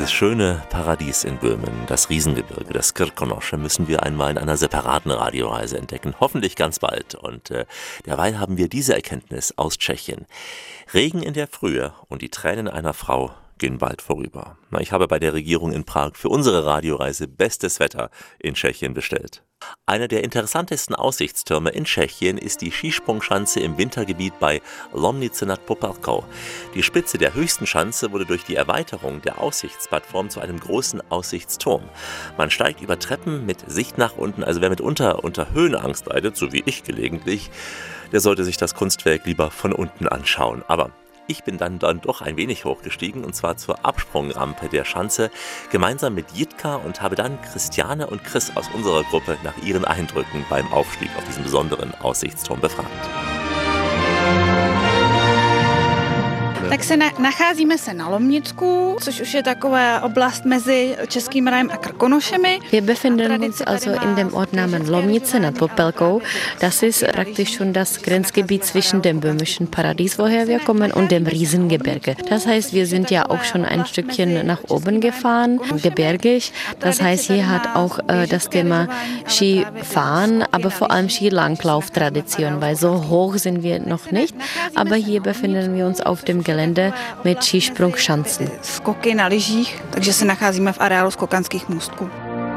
dieses schöne Paradies in Böhmen, das Riesengebirge, das Krkonosze, müssen wir einmal in einer separaten Radioreise entdecken. Hoffentlich ganz bald. Und derweil haben wir diese Erkenntnis aus Tschechien. Regen in der Frühe und die Tränen einer Frau gehen bald vorüber. Ich habe bei der Regierung in Prag für unsere Radioreise bestes Wetter in Tschechien bestellt. Einer der interessantesten Aussichtstürme in Tschechien ist die Skisprungschanze im Wintergebiet bei Lomnice nad Popelkou. Die Spitze der höchsten Schanze wurde durch die Erweiterung der Aussichtsplattform zu einem großen Aussichtsturm. Man steigt über Treppen mit Sicht nach unten, also wer mitunter unter Höhenangst leidet, so wie ich gelegentlich, der sollte sich das Kunstwerk lieber von unten anschauen. Aber ich bin dann doch ein wenig hochgestiegen, und zwar zur Absprungrampe der Schanze, gemeinsam mit Jitka, und habe dann Christiane und Chris aus unserer Gruppe nach ihren Eindrücken beim Aufstieg auf diesem besonderen Aussichtsturm befragt. Tak se nacházíme se na Lomnicku, což už je taková oblast mezi Českým rajem a Krkonošemi. Wir befinden uns also in dem Ort namens Lomnice nad Popelkou. Das ist praktisch schon das Grenzgebiet zwischen dem böhmischen Paradies, woher wir kommen, und dem Riesengebirge. Das heißt, wir sind ja auch schon ein Stückchen nach oben gefahren, gebirgig. Das heißt, hier hat auch das Thema Skifahren, aber vor allem Skilanglauf-Tradition, weil so hoch sind wir noch nicht. Aber hier befinden wir uns auf dem Gelände mit Skisprungschanzen. Skoky na lyžích, takže se nacházíme v areálu skokanských můstků.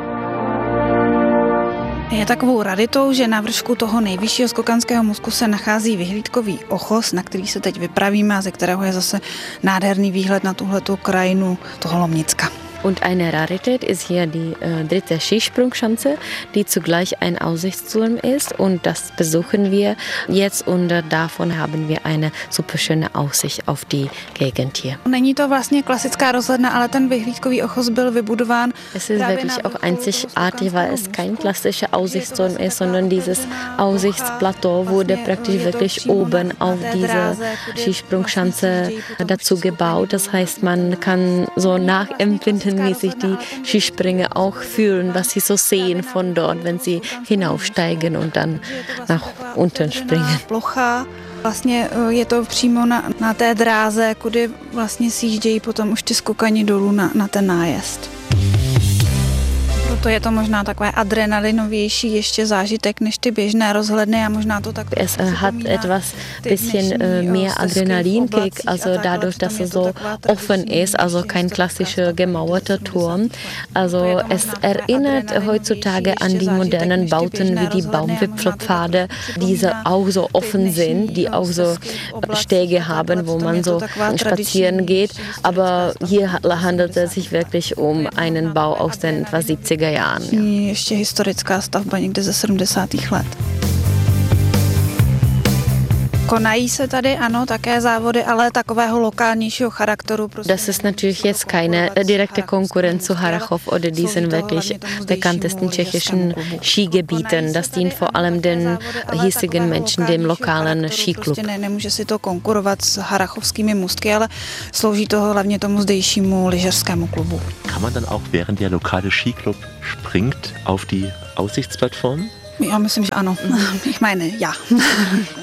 Je takovou raritou, že na vršku toho nejvyššího skokanského můstku se nachází vyhlídkový ochos, na který se teď vypravíme a ze kterého je zase nádherný výhled na tuhletu krajinu toho Lomnicka. Und eine Rarität ist hier die dritte Skisprungschanze, die zugleich ein Aussichtsturm ist, und das besuchen wir jetzt, und davon haben wir eine super schöne Aussicht auf die Gegend hier. Není to vlastně klasická rozhledna, ale ten vyhlídkový ochos byl vybudován. Es ist wirklich auch einzigartig, weil es kein klassischer Aussichtsturm ist, sondern dieses Aussichtsplateau wurde praktisch wirklich oben auf diese Skisprungschanze dazu gebaut. Das heißt, man kann so nachempfinden, wie sich die Skispringer auch fühlen, was sie so sehen von dort, wenn sie hinaufsteigen und dann nach unten springen. Vlastně je to přímo na té dráze, kudy vlastně sjíždějí potom už ty skokani dolů na ten nájezd. Proto je to možná takové adrenalinovější ještě zážitek než ty běžné rozhledny a možná to tak. Es hat etwas bisschen mehr Adrenalinkick, also dadurch, dass es so offen ist, also kein klassischer gemauerter Turm. Also es erinnert heutzutage an die modernen Bauten wie die Baumwipfelpfade, die auch so offen sind, die auch so Stege haben, wo man so spazieren geht. Aber hier handelt es sich wirklich um einen Bau aus den etwa 70er Jahren. Ještě historická stavba někde ze 70. let. Konají se tady, ano, také závody, ale takového lokálnějšího charakteru. Das ist natürlich jetzt keine direkte Konkurrenz zu Harrachov oder diesen wirklich bekanntesten tschechischen Skigebieten. Das dient vor allem den hiesigen Menschen, dem lokalen Skiklub. Nemůže si to konkurovat s harrachovskými můstky, ale slouží to hlavně tomu zdejšímu lyžařskému klubu. Kann man dann auch, während der lokale Skiklub springt, auf die Aussichtsplattform? Já myslím, že ano. Ich meine, ja.